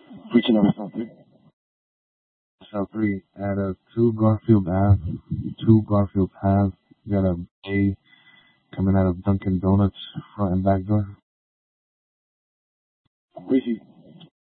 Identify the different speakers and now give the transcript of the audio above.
Speaker 1: Preaching over something.
Speaker 2: Cell 3 at a 2 Garfield Ave, 2 Garfield Path. You got a A coming out of Dunkin' Donuts front and back door.
Speaker 1: Preaching.